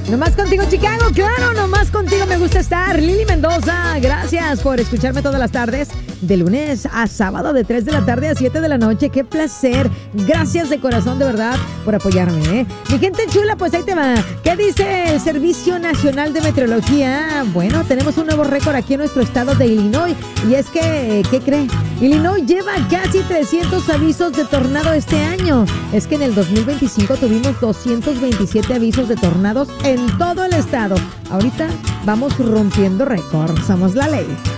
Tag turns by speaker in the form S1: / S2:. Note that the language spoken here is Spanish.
S1: Nomás contigo, Chicago, claro, nomás contigo me gusta estar. Lili Mendoza, gracias por escucharme todas las tardes, de lunes a sábado, de 3 de la tarde a 7 de la noche. Qué placer. Gracias de corazón, de verdad, por apoyarme, ¿eh? Mi gente chula, pues ahí te va. ¿Qué dice el Servicio Nacional de Meteorología? Bueno, tenemos un nuevo récord aquí en nuestro estado de Illinois. Y es que, ¿qué cree? Illinois lleva casi 300 avisos de tornado este año. Es que en el 2025 tuvimos 227 avisos de tornados en todo el estado. Ahorita vamos rompiendo récord. Somos la ley.